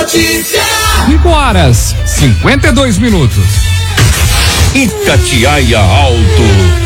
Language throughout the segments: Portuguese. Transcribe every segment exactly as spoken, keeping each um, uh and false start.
notícia. cinco horas, cinquenta e dois minutos. Itatiaia Alto.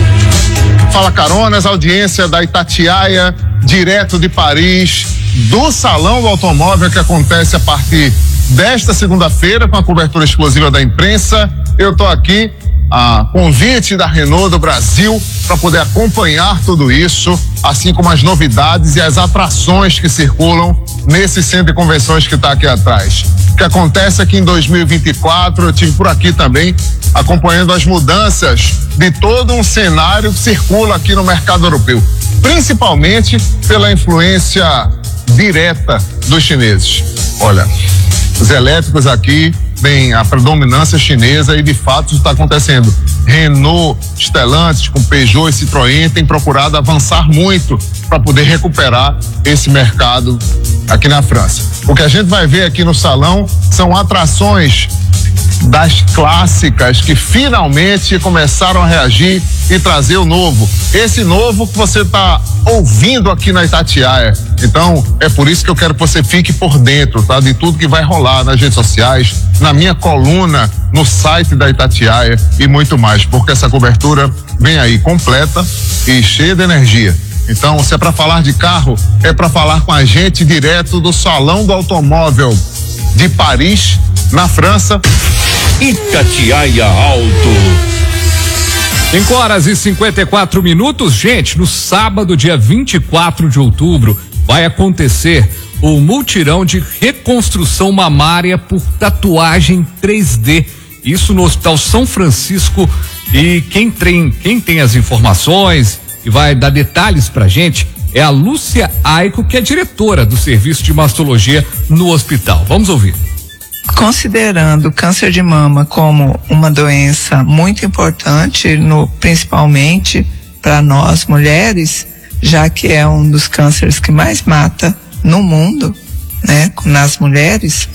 Fala Caronas, audiência da Itatiaia, direto de Paris, do Salão do Automóvel, que acontece a partir desta segunda-feira com a cobertura exclusiva da imprensa. Eu estou aqui a convite da Renault do Brasil para poder acompanhar tudo isso, assim como as novidades e as atrações que circulam nesse centro de convenções que está aqui atrás. O que acontece aqui em dois mil e vinte e quatro, eu tive por aqui também acompanhando as mudanças de todo um cenário que circula aqui no mercado europeu, principalmente pela influência direta dos chineses. Olha, os elétricos aqui têm a predominância chinesa e de fato isso está acontecendo. Renault, Stellantis, com Peugeot e Citroën têm procurado avançar muito para poder recuperar esse mercado aqui na França. O que a gente vai ver aqui no salão são atrações das clássicas que finalmente começaram a reagir e trazer o novo. Esse novo que você está ouvindo aqui na Itatiaia. Então, é por isso que eu quero que você fique por dentro, tá? De tudo que vai rolar nas redes sociais, na minha coluna, no site da Itatiaia e muito mais, porque essa cobertura vem aí completa e cheia de energia. Então, se é para falar de carro, é para falar com a gente direto do Salão do Automóvel de Paris, na França. Itatiaia Alto. cinco horas e cinquenta e quatro minutos. Gente, no sábado, dia vinte e quatro de outubro, vai acontecer o multirão de reconstrução mamária por tatuagem três D. Isso no Hospital São Francisco. E quem tem, quem tem as informações e vai dar detalhes pra gente é a Lúcia Aico, que é diretora do serviço de mastologia no hospital. Vamos ouvir. Considerando o câncer de mama como uma doença muito importante, no, principalmente para nós mulheres, já que é um dos cânceres que mais mata no mundo, né, nas mulheres,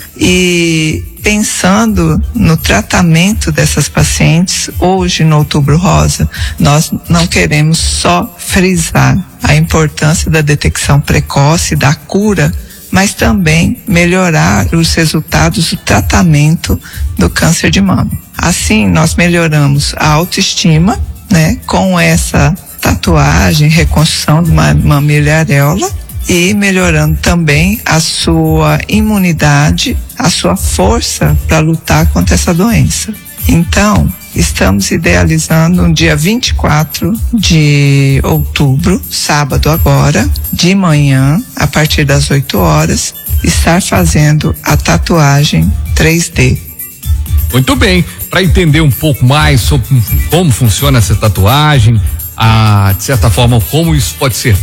e pensando no tratamento dessas pacientes, hoje no Outubro Rosa, nós não queremos só frisar a importância da detecção precoce, da cura, mas também melhorar os resultados do tratamento do câncer de mama. Assim, nós melhoramos a autoestima, né, com essa tatuagem, reconstrução de uma mamila e areola, e melhorando também a sua imunidade, a sua força para lutar contra essa doença. Então, estamos idealizando no dia vinte e quatro de outubro, sábado agora, de manhã, a partir das oito horas, estar fazendo a tatuagem três D. Muito bem, para entender um pouco mais sobre como funciona essa tatuagem, a, de certa forma, como isso pode ser